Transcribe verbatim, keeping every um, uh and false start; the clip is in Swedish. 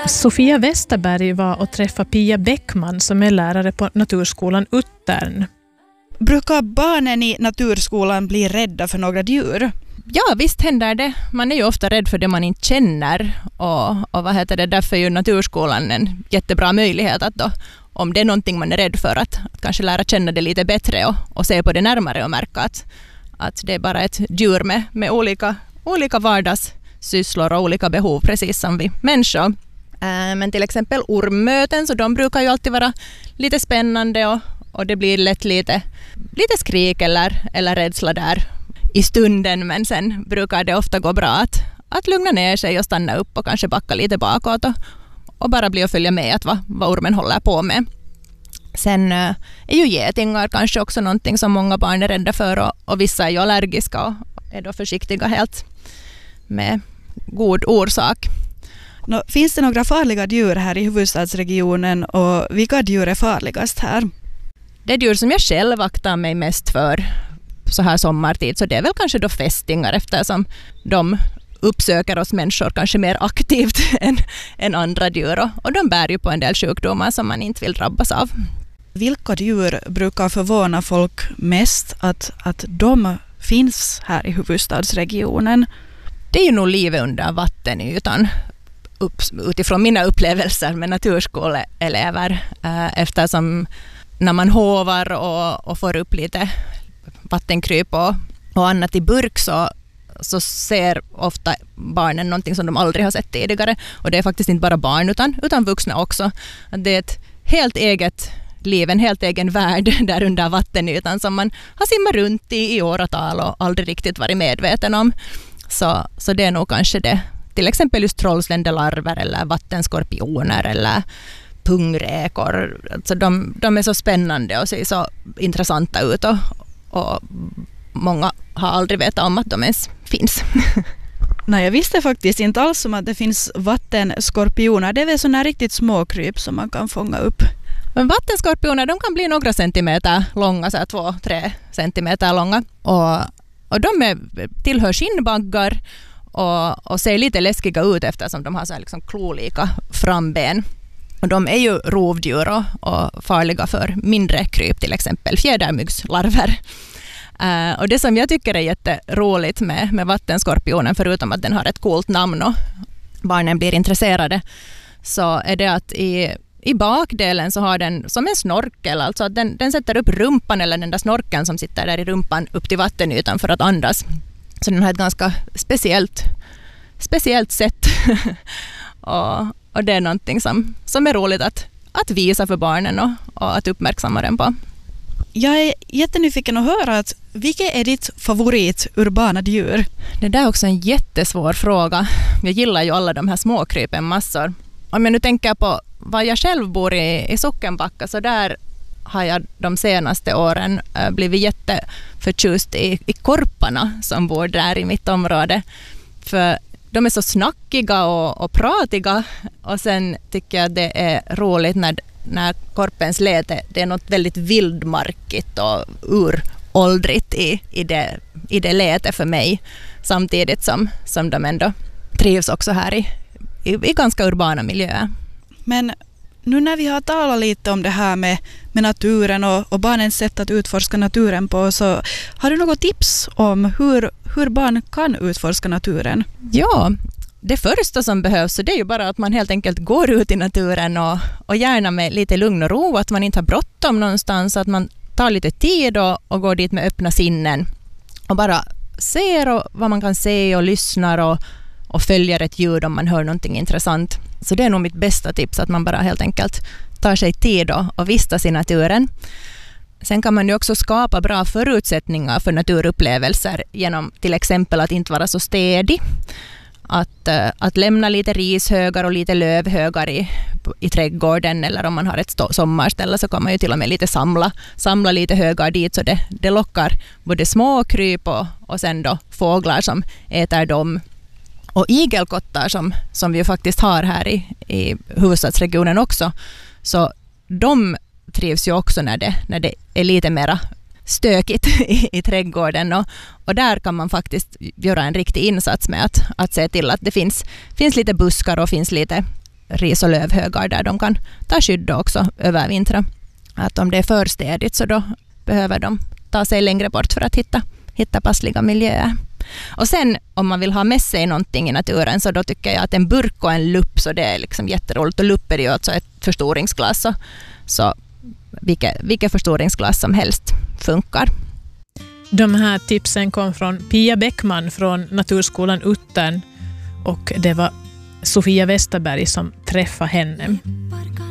Sofia Westerberg var och träffade Pia Bäckman som är lärare på Naturskolan Uttern. Brukar barnen i naturskolan bli rädda för några djur? Ja, visst händer det. Man är ju ofta rädd för det man inte känner. Och, och vad heter det? Därför är ju naturskolan en jättebra möjlighet att då, om det är någonting man är rädd för, att, att kanske lära känna det lite bättre och, och se på det närmare och märka att, att det är bara ett djur med, med olika, olika vardagssysslor och olika behov, precis som vi människor. Men till exempel ormmöten, så de brukar ju alltid vara lite spännande och, och det blir lätt lite, lite skrik eller, eller rädsla där i stunden, men sen brukar det ofta gå bra att, att lugna ner sig och stanna upp och kanske backa lite bakåt och, och bara bli och följa med att vad, vad ormen håller på med. Sen är ju getingar kanske också någonting som många barn är rädda för och, och vissa är ju allergiska och är då försiktiga helt med god orsak. Nå, finns det några farliga djur här i huvudstadsregionen och vilka djur är farligast här? Det djur som jag själv aktar mig mest för så här sommartid, så det är väl kanske då fästingar, eftersom de uppsöker oss människor kanske mer aktivt än, än andra djur och, och de bär ju på en del sjukdomar som man inte vill drabbas av. Vilka djur brukar förvåna folk mest att, att de finns här i huvudstadsregionen? Det är ju nog livet under vattenytan. Upp, utifrån mina upplevelser med naturskoleelever, eh, eftersom när man hovar och, och får upp lite vattenkryp och, och annat i burk så, så ser ofta barnen någonting som de aldrig har sett tidigare, och det är faktiskt inte bara barn utan, utan vuxna också. Det är ett helt eget liv, en helt egen värld där under vattenytan som man har simmat runt i i åratal och aldrig riktigt varit medveten om. Så, så det är nog kanske det. Till exempel just trollsländelarver eller vattenskorpioner eller pungräkor. Alltså de, de är så spännande och ser så intressanta ut och, och många har aldrig vetat om att de ens finns. Nej, jag visste faktiskt inte alls om att det finns vattenskorpioner. Det är väl sådana riktigt små kryp som man kan fånga upp. Men vattenskorpioner, de kan bli några centimeter långa, så här två, tre centimeter långa. Och, och de är, tillhör skinnbaggar. Och, och ser lite läskiga ut eftersom de har så här liksom klolika framben. Och de är ju rovdjur och, och farliga för mindre kryp, till exempel fjädermyggslarver. Uh, och det som jag tycker är jätteroligt med, med vattenskorpionen, förutom att den har ett coolt namn och barnen blir intresserade, så är det att i, i bakdelen så har den som en snorkel, alltså att den, den sätter upp rumpan, eller den där snorkeln som sitter där i rumpan, upp till vattenytan för att andas. Så den har ett ganska speciellt, speciellt sätt och, och det är någonting som, som är roligt att, att visa för barnen och, och att uppmärksamma den på. Jag är jättenyfiken att höra att vilket är ditt favorit urbana djur? Det där är också en jättesvår fråga. Jag gillar ju alla de här småkrypen massor. Om jag nu tänker på vad jag själv bor i, i Sockenbacka, så där har jag de senaste åren äh, blivit jätteförtjust i, i korparna som bor där i mitt område. För de är så snackiga och, och pratiga, och sen tycker jag det är roligt när, när korpens läte, det är något väldigt vildmarkigt och uråldrigt i, i, det, i det läte för mig, samtidigt som, som de ändå trivs också här i, i, i ganska urbana miljöer. Men nu när vi har talat lite om det här med, med naturen och, och barnens sätt att utforska naturen på, så har du något tips om hur, hur barn kan utforska naturen? Ja, det första som behövs, så det är ju bara att man helt enkelt går ut i naturen och, och gärna med lite lugn och ro, att man inte har bråttom någonstans, att man tar lite tid och, och går dit med öppna sinnen och bara ser och, vad man kan se och lyssnar och, och följer ett ljud om man hör någonting intressant. Så det är nog mitt bästa tips, att man bara helt enkelt tar sig tid och, och vistas i naturen. Sen kan man ju också skapa bra förutsättningar för naturupplevelser genom till exempel att inte vara så städig. Att, att lämna lite rishögar och lite lövhögar i, i trädgården, eller om man har ett stå, sommarställe så kan man ju till och med lite samla, samla lite högar dit, så det, det lockar både små kryp och, och sen då fåglar som äter dem. Och igelkottar som, som vi ju faktiskt har här i, i huvudstadsregionen också, så de trivs ju också när det, när det är lite mera stökigt i, i trädgården, och, och där kan man faktiskt göra en riktig insats med att, att se till att det finns, finns lite buskar och finns lite, ris- och lövhögar där de kan ta skydd också över vintern. Att om det är för städigt så då behöver de ta sig längre bort för att hitta, hitta passliga miljöer. Och sen om man vill ha med sig någonting i naturen så då tycker jag att en burk och en lupp, så det är liksom jätteroligt. Och lupp är ju alltså ett förstoringsglas, så, så vilket, vilket förstoringsglas som helst funkar. De här tipsen kom från Pia Bäckman från Naturskolan Uttern och det var Sofia Westerberg som träffade henne.